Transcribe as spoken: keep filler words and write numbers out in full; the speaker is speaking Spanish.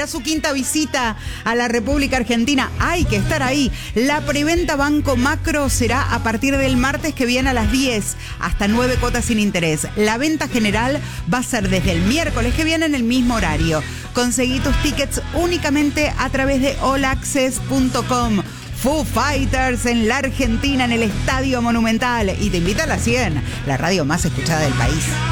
será su quinta visita a la República Argentina. Hay que estar ahí. La preventa Banco Macro será a partir del martes que viene a las diez, hasta nueve cuotas sin interés. La venta general va a ser desde el miércoles que viene en el mismo horario. Conseguí tus tickets únicamente a través de all access punto com. Foo Fighters en la Argentina, en el Estadio Monumental. Y te invita a la cien, la radio más escuchada del país.